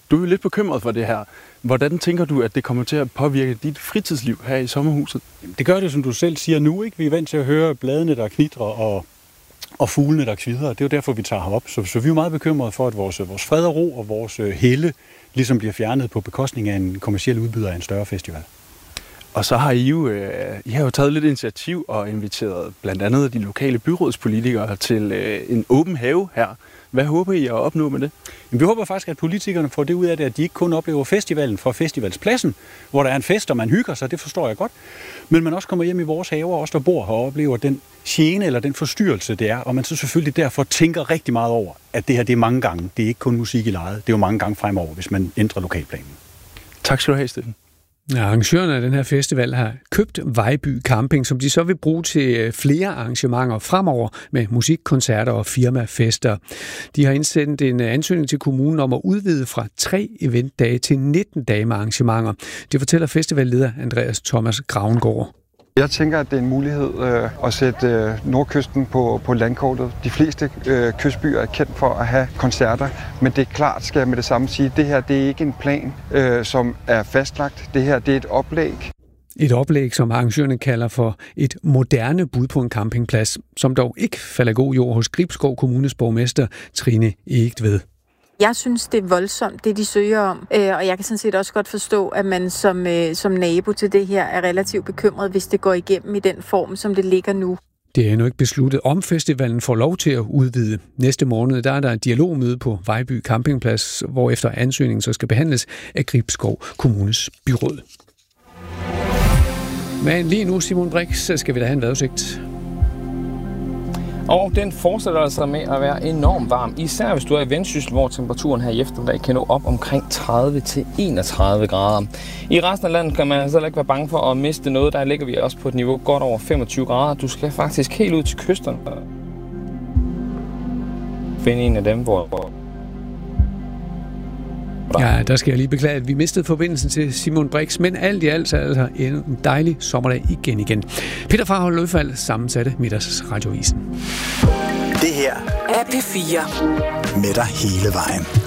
Du er jo lidt bekymret for det her. Hvordan tænker du, at det kommer til at påvirke dit fritidsliv her i sommerhuset? Det gør det, som du selv siger nu, ikke? Vi er vant til at høre bladene, der knitrer, og fuglene, der kvidrer. Det er jo derfor, vi tager herop. Så vi er jo meget bekymrede for, at vores fred og ro og vores helle ligesom bliver fjernet på bekostning af en kommerciel udbyder af en større festival. Og så har I har jo taget lidt initiativ og inviteret blandt andet de lokale byrådspolitikere til en åben have her. Hvad håber I at opnå med det? Vi håber faktisk, at politikerne får det ud af det, at de ikke kun oplever festivalen fra festivalspladsen, hvor der er en fest, og man hygger sig, det forstår jeg godt. Men man også kommer hjem i vores haver, og også der bor her, og oplever den gene eller den forstyrrelse, det er. Og man så selvfølgelig derfor tænker rigtig meget over, at det her det er mange gange. Det er ikke kun musik i lejet. Det er jo mange gange fremover, hvis man ændrer lokalplanen. Tak skal du have, Steffen. Ja, arrangørerne af den her festival har købt Vejby Camping, som de så vil bruge til flere arrangementer fremover med musikkoncerter og firmafester. De har indsendt en ansøgning til kommunen om at udvide fra 3 eventdage til 19 dage med arrangementer. Det fortæller festivalleder Andreas Thomas Gravengård. Jeg tænker, at det er en mulighed at sætte Nordkysten på landkortet. De fleste kystbyer er kendt for at have koncerter, men det er klart, skal jeg med det samme sige, at det her det er ikke en plan, som er fastlagt. Det her det er et oplæg. Et oplæg, som arrangørerne kalder for et moderne bud på en campingplads, som dog ikke falder god jord hos Gribskov Kommunes borgmester Trine Egtved. Jeg synes, det er voldsomt, det de søger om, og jeg kan sådan set også godt forstå, at man som nabo til det her er relativt bekymret, hvis det går igennem i den form, som det ligger nu. Det er endnu ikke besluttet, om festivalen får lov til at udvide. Næste måned der er der et dialogmøde på Vejby Campingplads, hvor efter ansøgningen så skal behandles af Gribskov Kommunes byråd. Men lige nu, Simon Brix, så skal vi da have en vejrudsigt. Og den fortsætter altså med at være enormt varm, især hvis du er i Vendsyssel, hvor temperaturen her i eftermiddag kan nå op omkring 30-31 grader. I resten af landet kan man altså ikke være bange for at miste noget. Der ligger vi også på et niveau godt over 25 grader. Du skal faktisk helt ud til kysterne og finde en af dem, hvor... Ja, der skal jeg lige beklage, at vi mistede forbindelsen til Simon Brix, men alt i alt er altså en dejlig sommerdag igen. Peter Farhold Løfald sammensatte middagsradioavisen. Det her er P4 med dig hele vejen.